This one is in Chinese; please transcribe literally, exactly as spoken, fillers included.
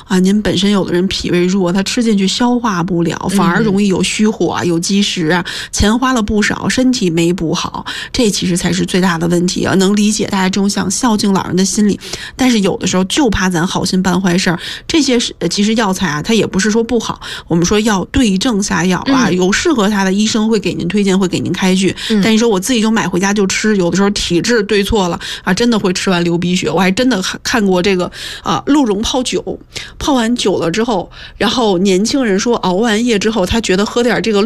啊，您本身有的人脾胃弱，他吃进去消化不了，反而容易有虚火啊，有积食啊，钱花了不少，身体没补好，这其实才是最大的问题啊。能理解大家这种想孝敬老人的心理，但是有的时候就怕咱好心办坏事儿。这些是其实药材啊，它也不是说不好，我们说要对症下药啊，嗯、有适合他的医生会给您推荐，会给您开具。嗯、但是说我自己就买回家就吃，有的时候体质对错了啊，真的会吃完流鼻血。我还真的看过这个啊，鹿茸泡酒，泡完酒了之后，然后年轻人说熬完夜之后，他觉得喝点这个